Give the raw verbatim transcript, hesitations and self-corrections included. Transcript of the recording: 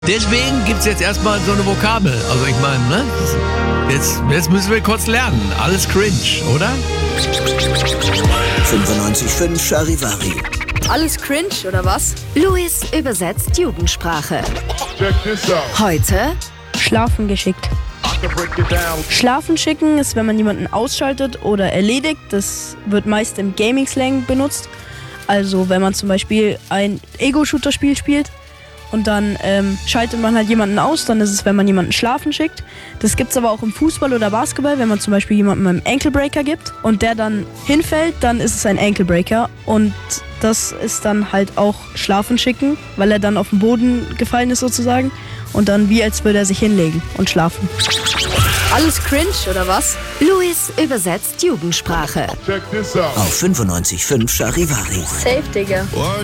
Deswegen gibt es jetzt erstmal so eine Vokabel. Also ich meine, ne? Jetzt, jetzt müssen wir kurz lernen. Alles cringe, oder? fünfundneunzig Komma fünf Charivari. Alles cringe, oder was? Luis übersetzt Jugendsprache. Heute Schlafen geschickt. Schlafen schicken ist, wenn man jemanden ausschaltet oder erledigt. Das wird meist im Gaming-Slang benutzt. Also wenn man zum Beispiel ein Ego-Shooter-Spiel spielt und dann ähm, schaltet man halt jemanden aus, dann ist es, wenn man jemanden schlafen schickt. Das gibt es aber auch im Fußball oder Basketball, wenn man zum Beispiel jemandem einen Ankle-Breaker gibt und der dann hinfällt, dann ist es ein Ankle-Breaker. Und das ist dann halt auch Schlafen schicken, weil er dann auf den Boden gefallen ist sozusagen. Und dann wie als würde er sich hinlegen und schlafen. Alles cringe, oder was? Luis übersetzt Jugendsprache. Auf fünfundneunzig Komma fünf Charivari. Safe, Digga.